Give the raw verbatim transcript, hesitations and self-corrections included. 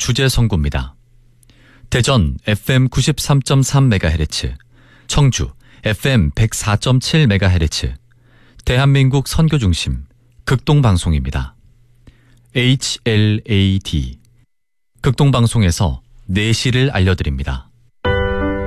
주제 선고입니다. 대전 에프엠 구십삼 점 삼 메가헤르츠, 청주 에프엠 백사 점 칠 메가헤르츠, 대한민국 선교중심 극동방송입니다. 에이치엘에이디 극동방송에서 내시를 알려드립니다.